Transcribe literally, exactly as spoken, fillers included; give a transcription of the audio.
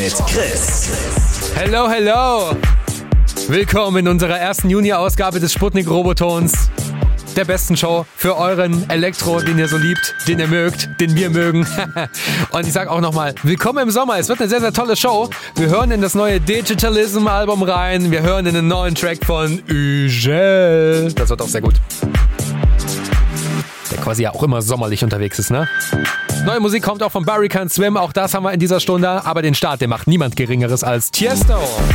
mit Chris. Hello, hello. Willkommen in unserer ersten Juni-Ausgabe des Sputnik Robotons. Der besten Show für euren Elektro, den ihr so liebt, den ihr mögt, den wir mögen. Und ich sag auch nochmal, willkommen im Sommer. Es wird eine sehr, sehr tolle Show. Wir hören in das neue Digitalism-Album rein. Wir hören in den neuen Track von Ugel. Das wird auch sehr gut. Der quasi ja auch immer sommerlich unterwegs ist, ne? Neue Musik kommt auch von Barry Can't Swim. Auch das haben wir in dieser Stunde. Aber den Start, den macht niemand Geringeres als Tiesto.